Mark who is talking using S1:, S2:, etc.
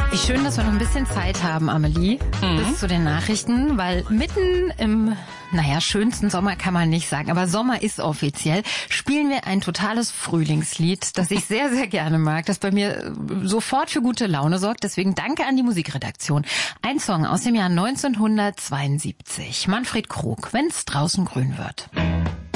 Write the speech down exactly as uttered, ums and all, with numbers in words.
S1: Wie schön, dass wir noch ein bisschen Zeit haben, Amelie, mhm. bis zu den Nachrichten, weil mitten im, naja, schönsten Sommer kann man nicht sagen, aber Sommer ist offiziell, spielen wir ein totales Frühlingslied, das ich sehr, sehr gerne mag, das bei mir sofort für gute Laune sorgt. Deswegen danke an die Musikredaktion. Ein Song aus dem Jahr neunzehnhundertzweiundsiebzig. Manfred Krug, Wenn's draußen grün wird.